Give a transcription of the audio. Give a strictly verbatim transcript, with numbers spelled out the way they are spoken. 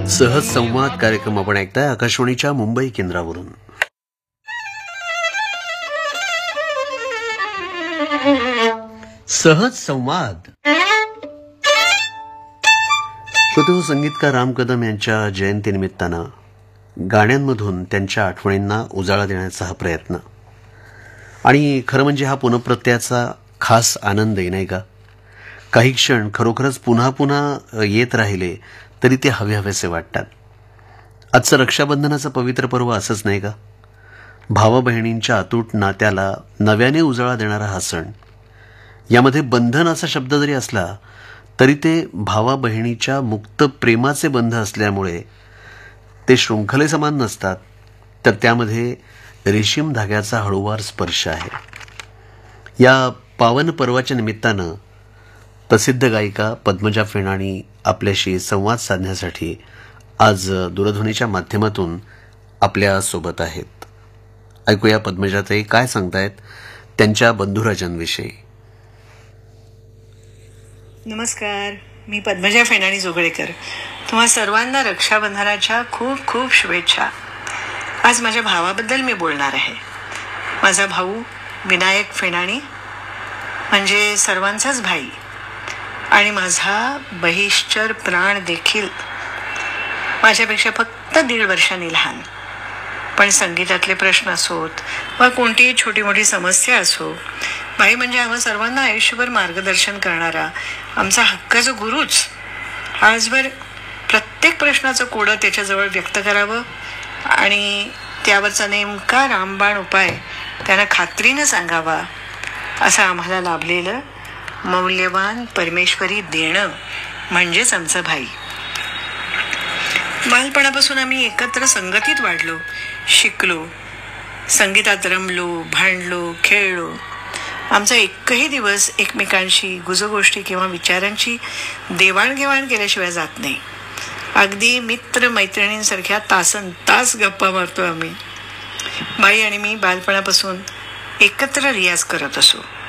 सहज संवाद कार्यक्रम आपण ऐकताय आकाशवाणीच्या मुंबई केंद्रावरून. सहज संवाद. श्रोते, संगीतकार राम कदम यांच्या जयंतीनिमित्तानं गाण्यांमधून त्यांच्या आठवणींना उजाळा देण्याचा हा प्रयत्न, आणि खरं म्हणजे हा पुनःप्रत्ययाचा खास आनंदही, नाही का? काही क्षण खरोखरच पुन्हा पुन्हा येत राहिले तरी ते हवे हवेसे वाटतात. आजचं रक्षाबंधनाचं पवित्र पर्व असंच, नाही का? भावा बहिणींच्या अतूट नात्याला नव्याने उजाळा देणारा हा सण. यामध्ये बंधन असा शब्द जरी असला तरी ते भावा बहिणीच्या मुक्त प्रेमाचे बंध असल्यामुळे ते शृंखलेसमान नसतात, तर त्यामध्ये रेशीम धाग्याचा हळूवार स्पर्श आहे. या पावन पर्वाच्या निमित्तानं प्रसिद्ध गायिका पद्मजा फेणाणी आपल्याशी संवाद साधण्यासाठी आज दूरध्वनीच्या माध्यमातून आपल्या सोबत आहेत. ऐकूया पद्मजाताई काय सांगतायत त्यांच्या बंधुराजांविषयी. नमस्कार, मी पद्मजा फेणाणी जोगळेकर. तुम्हा सर्वांना रक्षाबंधनाच्या खूप खूप शुभेच्छा. आज माझ्या भावाबद्दल मी बोलणार आहे. माझा भाऊ विनायक फेणाणी म्हणजे सर्वांचाच भाई आणि माझा बहिश्चर प्राण देखील. माझ्यापेक्षा फक्त दीड वर्षांनी लहान, पण संगीतातले प्रश्न असोत वा कोणतीही छोटी मोठी समस्या असो, भाई म्हणजे आम्हा सर्वांना आयुष्यभर मार्गदर्शन करणारा आमचा हक्काचा गुरुच. आजवर प्रत्येक प्रश्नाचं कोडं त्याच्याजवळ व्यक्त करावं आणि त्यावरचा नेमका रामबाण उपाय त्यांना खात्रीनं सांगावा, असं आम्हाला लाभलेलं मौल्यवान परमेश्वरी देणं म्हणजेच आमचा भाई. बालपणापासून आम्ही एकत्र संगतीत वाढलो, शिकलो, संगीतात रमलो, भांडलो, खेळलो. आमचा एकही दिवस एकमेकांशी गुजगोष्टी किंवा विचारांची देवाणघेवाण केल्याशिवाय जात नाही. अगदी मित्र मैत्रिणींसारख्या तासन तास गप्पा मारतो आम्ही. बाई आणि मी बालपणापासून एकत्र रियाज करत असो.